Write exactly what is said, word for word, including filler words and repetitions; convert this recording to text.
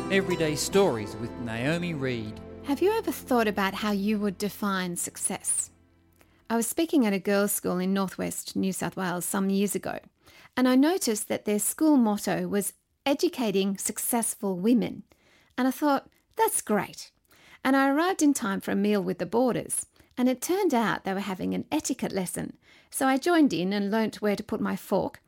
Everyday Stories with Naomi Reed. Have you ever thought about how you would define success? I was speaking at a girls' school in northwest New South Wales some years ago, and I noticed that their school motto was educating successful women. And I thought, that's great. And I arrived in time for a meal with the boarders, and it turned out they were having an etiquette lesson. So I joined in and learnt where to put my fork